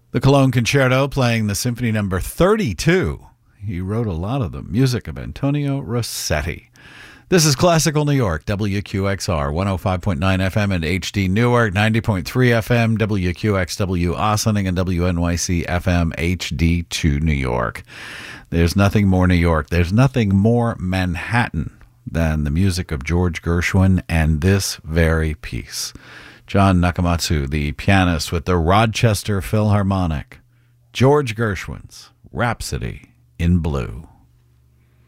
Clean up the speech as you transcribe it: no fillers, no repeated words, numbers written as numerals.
The Cologne Concerto, playing the Symphony Number 32. He wrote a lot of them. Music of Antonio Rossetti. This is Classical New York, WQXR, 105.9 FM and HD Newark, 90.3 FM, WQXW Ossining, and WNYC FM HD2 New York. There's nothing more New York. There's nothing more Manhattan than the music of George Gershwin and this very piece. John Nakamatsu, the pianist with the Rochester Philharmonic. George Gershwin's Rhapsody in Blue.